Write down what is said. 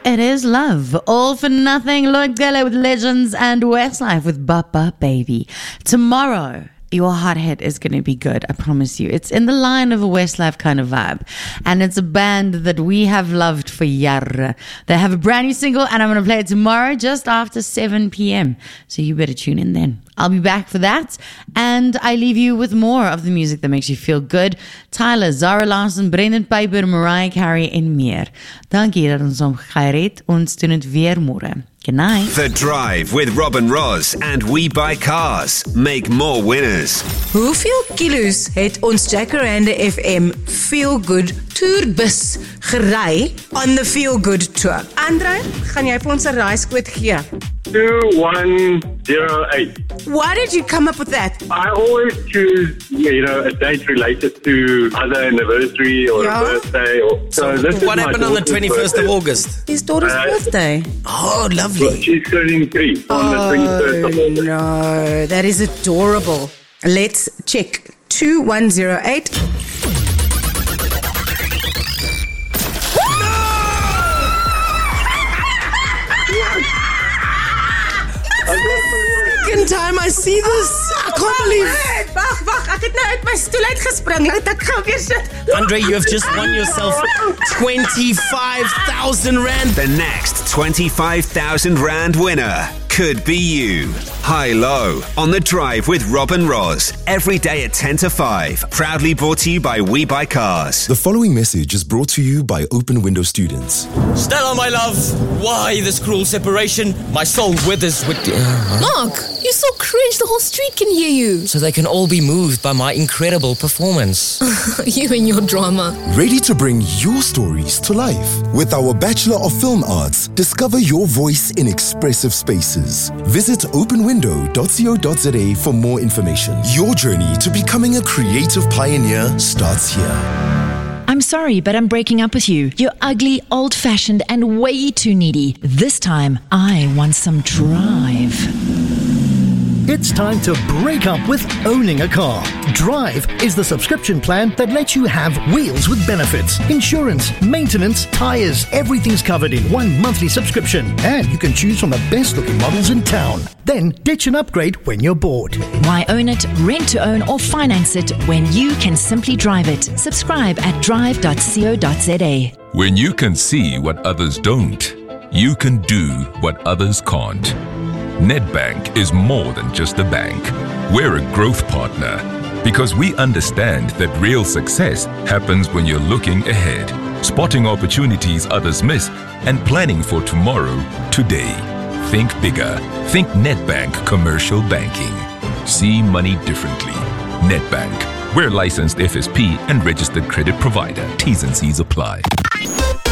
It is love. All for nothing. Lloyd Gele with Legends and Westlife with Baba Baby. Tomorrow, your hot hit is going to be good. I promise you. It's in the line of a Westlife kind of vibe. And it's a band that we have loved for jaren. They have a brand new single and I'm going to play it tomorrow just after 7 p.m. So you better tune in then. I'll be back for that. And I leave you with more of the music that makes you feel good. Tyler, Zara Larsson, Brendan Piper, Mariah Carey en meer. Dankie dat ons hom gered. Ons doen het weer môre. Good night. The Drive with Robin Ross and We Buy Cars. Make more winners. Hoeveel kilo's het ons Jacaranda FM Feel Good Tourbus gery on the Feel Good Tour? Andre, gaan jy vir ons 'n raaiskoot gee? 2108. Why did you come up with that? I always choose, a date related to either anniversary or a birthday. So this is what happened on the 21st of August? His daughter's birthday. Oh, lovely. She's turning 3 on the 21st of August. No, that is adorable. Let's check. 2108. Second time I see this. I can't believe. Wag, ek het nou uit my stoel uitgespring. Laat ek gou weer sit. Andre, you have just won yourself 25,000 Rand. The next 25,000 Rand winner could be you. High Low on The Drive with Robin Ross. Every day at 10 to 5. Proudly brought to you by We Buy Cars. The following message is brought to you by Open Window students. Stella, my love, why this cruel separation? My soul withers with... Mark, you're so cringe the whole street can hear you. So they can all be moved by my incredible performance. You and your drama. Ready to bring your stories to life? With our Bachelor of Film Arts, discover your voice in expressive spaces. Visit openwindow.co.za for more information. Your journey to becoming a creative pioneer starts here. I'm sorry, but I'm breaking up with you. You're ugly, old-fashioned, and way too needy. This time, I want some drive. It's time to break up with owning a car. Drive is the subscription plan that lets you have wheels with benefits, insurance, maintenance, tires, everything's covered in one monthly subscription. And you can choose from the best looking models in town. Then ditch and upgrade when you're bored. Why own it, rent to own, or finance it when you can simply drive it? Subscribe at drive.co.za. When you can see what others don't, you can do what others can't. Nedbank is more than just a bank. We're a growth partner because we understand that real success happens when you're looking ahead, spotting opportunities others miss, and planning for tomorrow today. Think bigger. Think Nedbank Commercial Banking. See money differently. Nedbank. We're licensed FSP and registered credit provider. T's and C's apply.